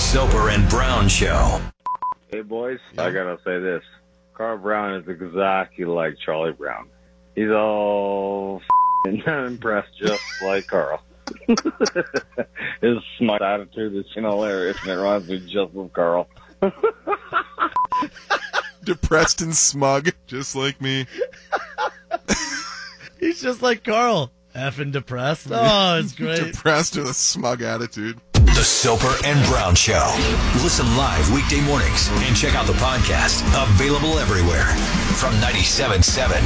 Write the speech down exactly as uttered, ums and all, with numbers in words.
Soper and Brown Show. Hey, boys, Yeah. I gotta say this. Carl Brown is exactly like Charlie Brown. He's all f***ing impressed just like Carl. His smart attitude is hilarious, and it reminds me just of Carl. Depressed and smug, just like me. He's just like Carl. Effing depressed. Oh, it's great. Depressed with a smug attitude. The Soper and Brown Show. Listen live weekday mornings and check out the podcast. Available everywhere from ninety-seven point seven